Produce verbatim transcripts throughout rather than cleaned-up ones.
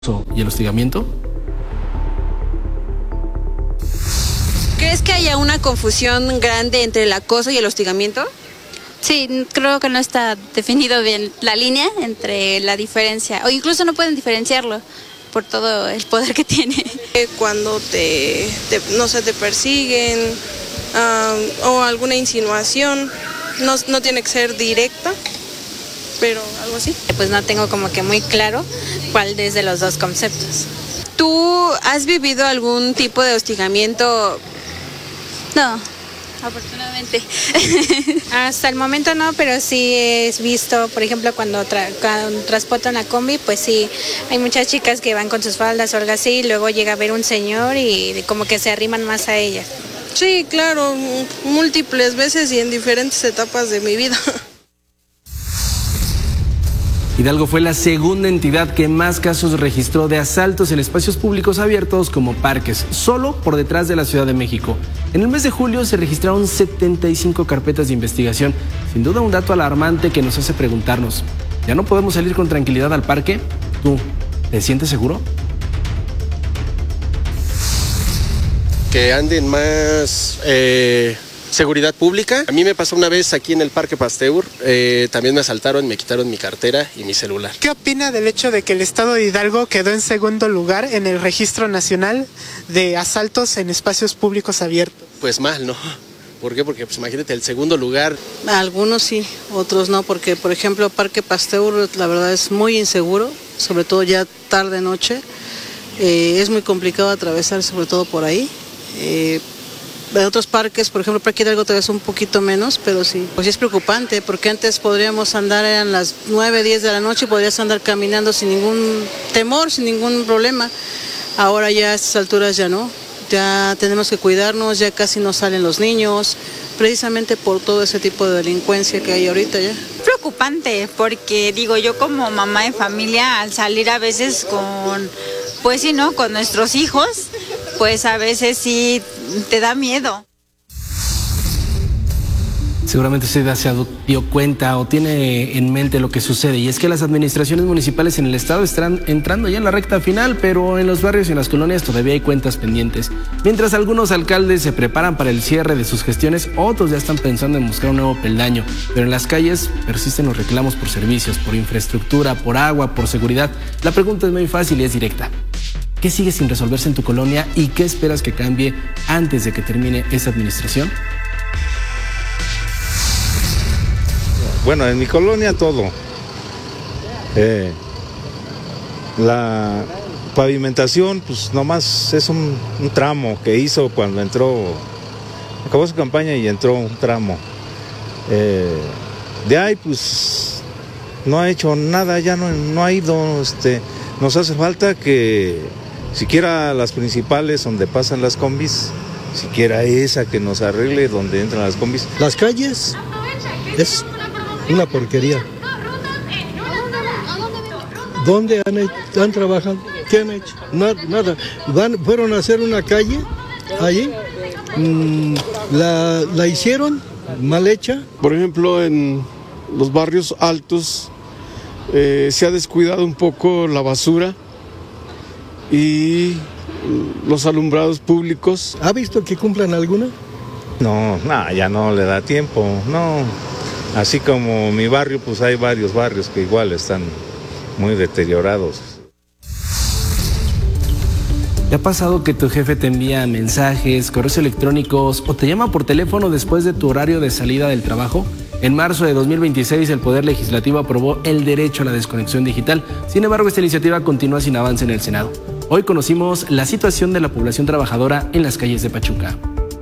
y el hostigamiento? ¿Crees que haya una confusión grande entre el acoso y el hostigamiento? Sí, creo que no está definido bien la línea entre la diferencia, o incluso no pueden diferenciarlo por todo el poder que tiene. Cuando te, te no sé, te persiguen uh, o alguna insinuación, no, no tiene que ser directa, pero algo así. Pues no tengo como que muy claro cuál es de los dos conceptos. ¿Tú has vivido algún tipo de hostigamiento? No, afortunadamente. Hasta el momento no, pero sí he visto, por ejemplo, cuando, tra cuando transportan la combi, pues sí, hay muchas chicas que van con sus faldas o algo así, y luego llega a ver un señor y como que se arriman más a ellas. Sí, claro, múltiples veces y en diferentes etapas de mi vida. Hidalgo fue la segunda entidad que más casos registró de asaltos en espacios públicos abiertos como parques, solo por detrás de la Ciudad de México. En el mes de julio se registraron setenta y cinco carpetas de investigación. Sin duda un dato alarmante que nos hace preguntarnos, ¿ya no podemos salir con tranquilidad al parque? ¿Tú te sientes seguro? Que anden más... Eh... Seguridad pública. A mí me pasó una vez aquí en el Parque Pasteur, eh, también me asaltaron, me quitaron mi cartera y mi celular. ¿Qué opina del hecho de que el estado de Hidalgo quedó en segundo lugar en el Registro Nacional de Asaltos en Espacios Públicos Abiertos? Pues mal, ¿no? ¿Por qué? Porque pues imagínate, el segundo lugar. Algunos sí, otros no, porque por ejemplo Parque Pasteur la verdad es muy inseguro, sobre todo ya tarde noche, eh, es muy complicado atravesar sobre todo por ahí. Eh, En otros parques, por ejemplo, Parque Hidalgo todavía es un poquito menos, pero sí, pues sí es preocupante, porque antes podríamos andar, eran las nueve, diez de la noche, y podrías andar caminando sin ningún temor, sin ningún problema. Ahora ya a estas alturas ya no, ya tenemos que cuidarnos, ya casi no salen los niños, precisamente por todo ese tipo de delincuencia que hay ahorita ya. Preocupante, porque digo, yo como mamá de familia, al salir a veces con, pues sí, ¿no?, con nuestros hijos, pues a veces sí te da miedo. Seguramente usted ya se dio cuenta o tiene en mente lo que sucede, y es que las administraciones municipales en el estado están entrando ya en la recta final, pero en los barrios y en las colonias todavía hay cuentas pendientes. Mientras algunos alcaldes se preparan para el cierre de sus gestiones, otros ya están pensando en buscar un nuevo peldaño, pero en las calles persisten los reclamos por servicios, por infraestructura, por agua, por seguridad. La pregunta es muy fácil y es directa. ¿Qué sigue sin resolverse en tu colonia y qué esperas que cambie antes de que termine esta administración? Bueno, en mi colonia todo. Eh, la pavimentación, pues nomás es un, un tramo que hizo cuando entró, acabó su campaña y entró un tramo. Eh, de ahí, pues, no ha hecho nada, ya no, no ha ido, este, nos hace falta que siquiera las principales donde pasan las combis, siquiera esa que nos arregle donde entran las combis. Las calles es una porquería. ¿Dónde han, hecho, han trabajado? ¿Qué han hecho? Nada. nada. Van, fueron a hacer una calle allí, mmm, la, la hicieron mal hecha. Por ejemplo, en los barrios altos eh, se ha descuidado un poco la basura y los alumbrados públicos. ¿Ha visto que cumplan alguna? No, no, ya no le da tiempo, no. Así como mi barrio, pues hay varios barrios que igual están muy deteriorados. ¿Te ha pasado que tu jefe te envía mensajes, correos electrónicos o te llama por teléfono después de tu horario de salida del trabajo? En marzo de dos mil veintiséis, el Poder Legislativo aprobó el derecho a la desconexión digital. Sin embargo, esta iniciativa continúa sin avance en el Senado. Hoy conocimos la situación de la población trabajadora en las calles de Pachuca.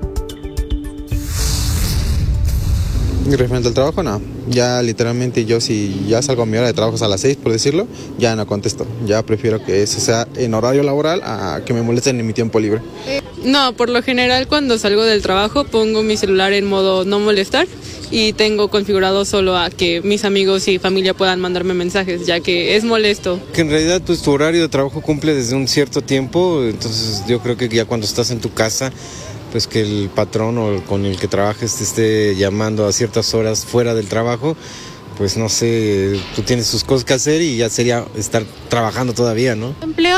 Referente al trabajo, no. Ya literalmente yo si ya salgo a mi hora de trabajo a las seis, por decirlo, ya no contesto. Ya prefiero que eso sea en horario laboral a que me molesten en mi tiempo libre. No, por lo general cuando salgo del trabajo pongo mi celular en modo no molestar y tengo configurado solo a que mis amigos y familia puedan mandarme mensajes, ya que es molesto. Que en realidad pues tu horario de trabajo cumple desde un cierto tiempo, entonces yo creo que ya cuando estás en tu casa, pues que el patrón o con el que trabajes te esté llamando a ciertas horas fuera del trabajo, pues no sé, tú tienes tus cosas que hacer y ya sería estar trabajando todavía, ¿no? Empleo